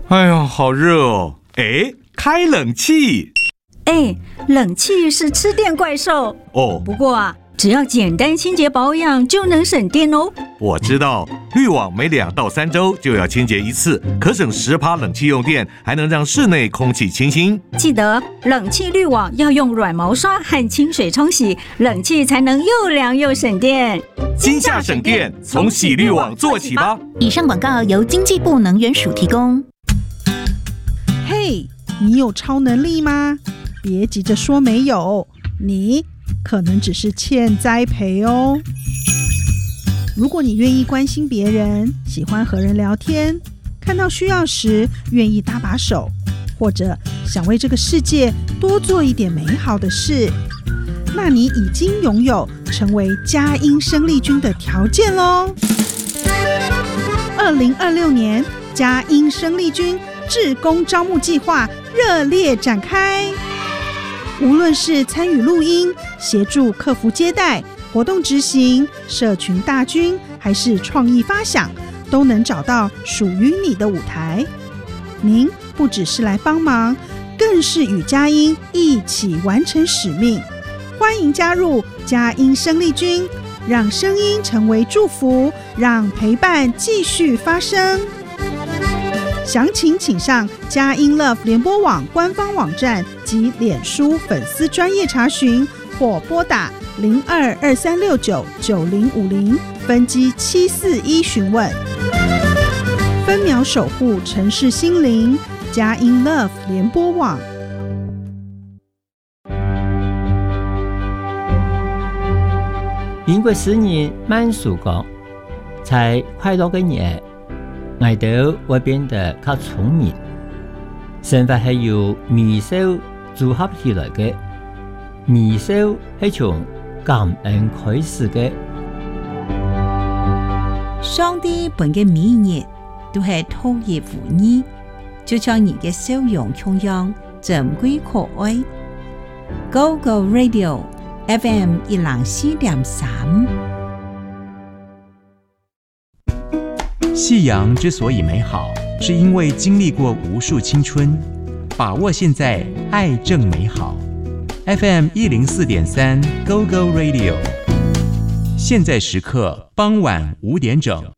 哎呀，好热哦！哎，开冷气。 冷气是吃电怪兽哦。 不过啊，只要简单清洁保养就能省电哦。 我知道，滤网每2到3周就要清洁一次，可省10%冷气用电，还能让室内空气清新。 记得冷气滤网要用软毛刷和清水冲洗，冷气才能又凉又省电。 今夏省电，从洗滤网做起吧。 以上广告由经济部能源署提供。 嘿，你有超能力吗？别急着说没有，你可能只是欠栽培哦。如果你愿意关心别人，喜欢和人聊天，看到需要时愿意搭把手，或者想为这个世界多做一点美好的事，那你已经拥有成为佳音生力军的条件咯。2026年佳音生力军志工招募计划热烈展开，无论是参与录音、协助客服接待、活动执行、社群大军，还是创意发想，都能找到属于你的舞台。您不只是来帮忙，更是与佳音一起完成使命。欢迎加入佳音生力军，让声音成为祝福，让陪伴继续发生。详情请上佳音 Love 联播网官方网站及脸书粉丝专页查询，或拨打0223699050分机741询问。分秒守护城市心灵，佳音 Love 联播网。 英國詩人曼殊講，在快樂的日，我哋會變得較聰明。生活係由微笑組合起來嘅，微笑係從感恩開始嘅。 上帝本嘅每日都係托葉護你，就像你嘅笑容同樣珍貴可愛。Go Go Radio FM 104.3。 夕阳之所以美好，是因为经历过无数青春。把握现在，爱正美好。FM 104.3 Go Go Radio， 现在时刻傍晚5点整。